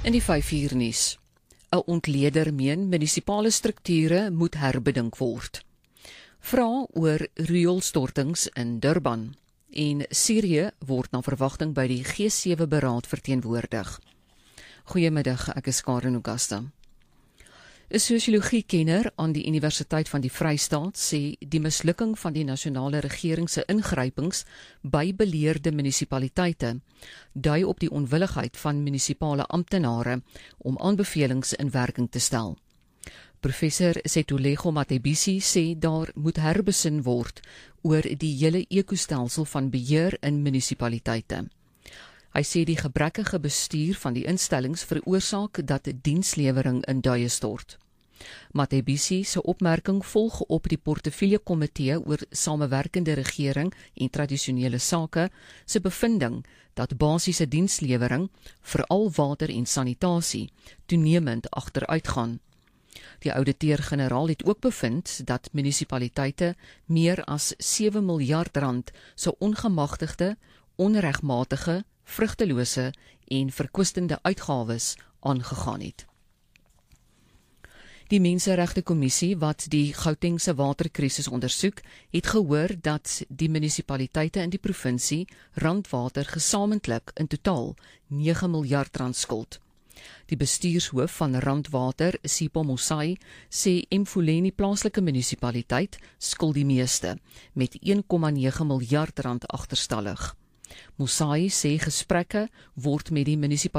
In die 5uur nuus. 'n Ontleder meen munisipale strukture moet herbedink word. Vra oor rioolstortings in Durban. En Sirië word na verwagting by die G7 beraad verteenwoordig. Goeiemiddag, ek is Karen Augusta. 'n Sosiologiekenner aan die Universiteit van die Vrystaat sê die mislukking van die nasionale regering se ingrypings by beleerde munisipaliteite dui op die onwilligheid van munisipale amptenare om aanbevelings in werking te stel. Professor Setulego Matebisi sê daar moet herbesin word oor die hele ekostelsel van beheer in munisipaliteite. Hy sê die gebrekkige bestuur van die instellings veroorsaak dat dienslewering in duie stort. Matebisi se opmerking volg op die portefeuljekomitee oor samewerkende regering en tradisionele sake se bevinding dat basiese dienslewering, veral water en sanitasie, toenemend agteruitgaan. Die ouditeur-generaal het ook bevind dat munisipaliteite meer as 7 miljard rand se ongemagtigde, onregmatige, vrugtelose en verkwistende uitgawes aangegaan het. Die Menseregtekommissie wat die Gautengse waterkrisis ondersoek, het gehoor dat die munisipaliteite in die provinsie Randwater gesamentlik in totaal 9 miljard rand skuld. Die bestuurshoof van Randwater, Sipho Mosai, sê Mfuleni plaaslike munisipaliteit skuld die meeste, met 1,9 miljard rand agterstallig. Mosai sê gesprekke word met die munisipaliteit